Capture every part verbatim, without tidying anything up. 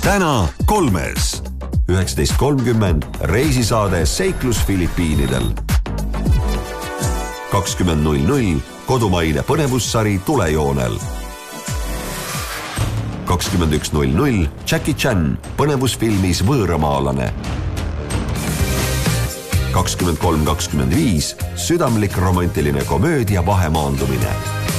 Täna kolmes. üheksateist kolmkümmend reisisaade Seiklus Filipiinidel. kakskümmend null null kodumaine põnevussari Tulejoonel. kakskümmend üks null null Jackie Chan põnevusfilmis Võõramaalane. kakskümmend kolm kakskümmend viis südamlik romantiline komöödia Vahemaandumine.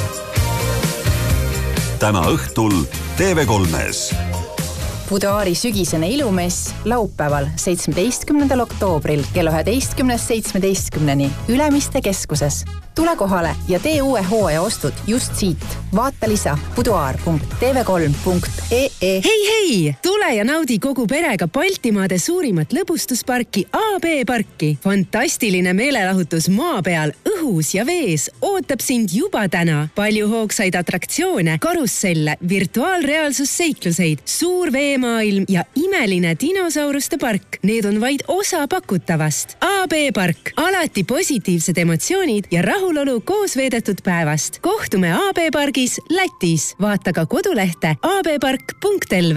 Täna õhtul T V kolmes. Buduaari sügisene ilumess laupäeval seitsmeteistkümnendal oktoobril kella üheteistkümnest seitsmeteistkümneni Ülemiste keskuses. Tule kohale ja tee uue hooaja ostud just siit. Vaata lisa buduaar punkt t v kolm punkt e e. Hei, hei! Tule ja naudi kogu perega Baltimaade suurimat lõbustusparki A B parki. Fantastiline meelelahutus maa peal, õhus ja vees ootab sind juba täna. Palju hoogsaid atraktsioone, karusselle, virtuaalreaalsusseikluseid, suur veemaailm ja imeline dinosauruste park. Need on vaid osa pakutavast. A B park. Alati positiivsed emotsioonid ja rahulolu koos veedetud päevast. Kohtume A B pargis Lätis. Vaata ka kodulehte a b park punkt l v.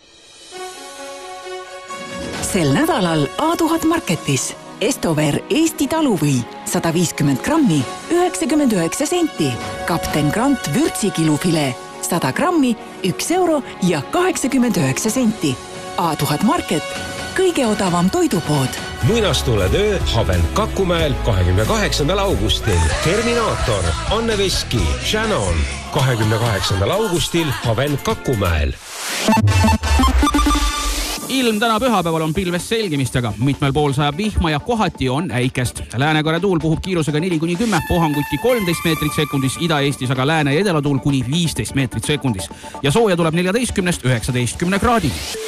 Sel nädalal A tuhat Marketis Estover Eesti taluvõi sada viiskümmend grammi, üheksakümmend üheksa senti. Kapten Grant vürtsikilufile sada grammi, üks euro ja kaheksakümmend üheksa senti. A tuhat Market, kõige odavam toidupood. Muinastule töö Haven Kakumäel kahekümne kaheksandal augustil. Terminaator, Anne Veski, Shannon. kahekümne kaheksandal augustil Haven Kakumäel. Ilm täna pühapäeval on pilvest selgimistega. Mitmel pool sajab vihma ja kohati on äikest. Läänekare tuul puhub kiirusega neli kuni kümme, Pohanguti kolmteist meetrit sekundis, Ida-Eestis aga lääne ja edelatuul kuni viisteist meetrit sekundis. Ja sooja tuleb neljateistkümnest üheksateistkümne kraadi.